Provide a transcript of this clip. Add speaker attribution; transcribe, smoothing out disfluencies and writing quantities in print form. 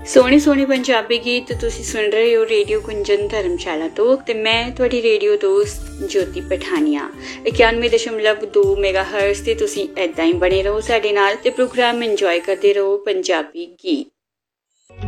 Speaker 1: सोहने सोहने पंजाबी गीत तुसी सुन रहे हो रेडियो गुंजन धर्मशाला तो ते मैं तुहाडी रेडियो दोस्त ज्योति पठानिया 91.2 मेगाहर्ट्ज ते तुसी ऐदां ही बने रहो साडे नाल ते प्रोग्राम इंजॉय करदे रहो पंजाबी गीत।